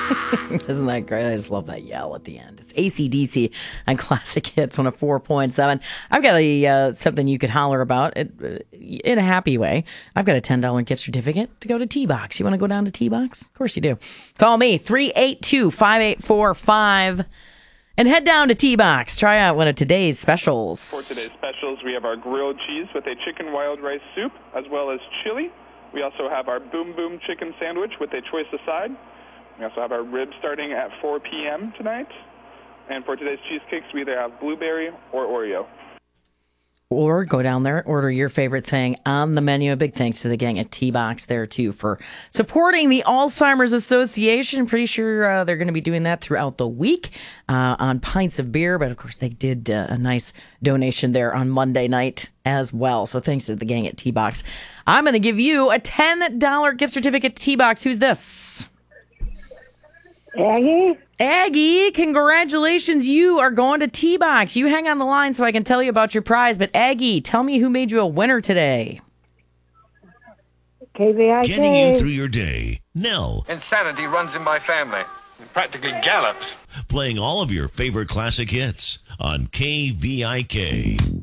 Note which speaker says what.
Speaker 1: Isn't that great? I just love that yell at the end. It's AC/DC on Classic Hits 104.7. I've got something you could holler about in a happy way. I've got a $10 gift certificate to go to T-Box. You want to go down to T-Box? Of course you do. Call me, 382-5845, and head down to T-Box. Try out one of today's specials.
Speaker 2: For today's specials, we have our grilled cheese with a chicken wild rice soup, as well as chili. We also have our Boom Boom chicken sandwich with a choice of side. We also have our ribs starting at 4 p.m. tonight. And for today's cheesecakes, we either have blueberry or Oreo.
Speaker 1: Or go down there and order your favorite thing on the menu. A big thanks to the gang at T-Box there, too, for supporting the Alzheimer's Association. Pretty sure they're going to be doing that throughout the week on pints of beer. But, of course, they did a nice donation there on Monday night as well. So thanks to the gang at T-Box. I'm going to give you a $10 gift certificate to T-Box. Who's this? Aggie, congratulations. You are going to T-Box. You hang on the line so I can tell you about your prize. But Aggie, tell me who made you a winner today.
Speaker 3: KVIK.
Speaker 4: Getting you through your day. Nell.
Speaker 5: Insanity runs in my family. It practically gallops.
Speaker 4: Playing all of your favorite classic hits on KVIK.